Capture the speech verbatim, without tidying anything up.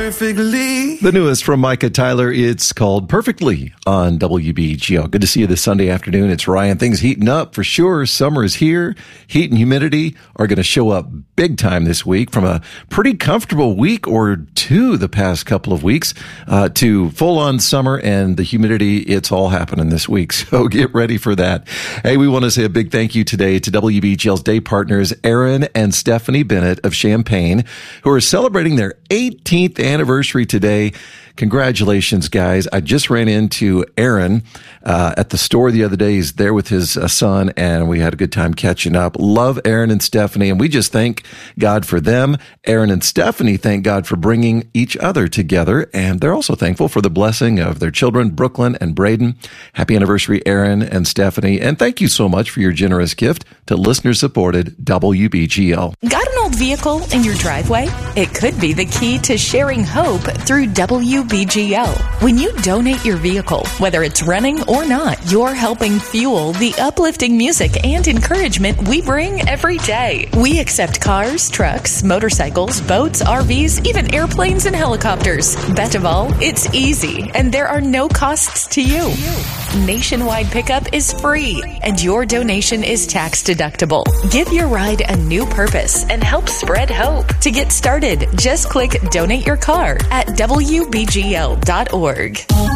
perfectly. The newest from Micah Tyler, it's called Perfectly on W B G L. Good to see you this Sunday afternoon. It's Ryan. Things heating up for sure. Summer is here. Heat and humidity are going to show up big time this week, from a pretty comfortable week or two the past couple of weeks uh, to full-on summer, and the humidity, it's all happening this week. So get ready for that. Hey, we want to say a big thank you today to W B G L's day partners, Aaron and Stephanie Bennett of Champaign, who are celebrating their eighteenth anniversary today. Congratulations, guys. I just ran into Aaron uh, at the store the other day. He's there with his uh, son, and we had a good time catching up. Love Aaron and Stephanie, and we just thank God for them. Aaron and Stephanie thank God for bringing each other together, and they're also thankful for the blessing of their children, Brooklyn and Braden. Happy anniversary, Aaron and Stephanie, and thank you so much for your generous gift to listener-supported W B G L. Got an old vehicle in your driveway? It could be the key to sharing hope through W B G L. When you donate your vehicle, whether it's running or not, you're helping fuel the uplifting music and encouragement we bring every day. We accept cars, trucks, motorcycles, boats, R Vs, even airplanes and helicopters. Best of all, it's easy, and there are no costs to you. Nationwide pickup is free, and your donation is tax deductible. Give your ride a new purpose and help spread hope. To get started, just click Donate Your Car at W B G L dot org.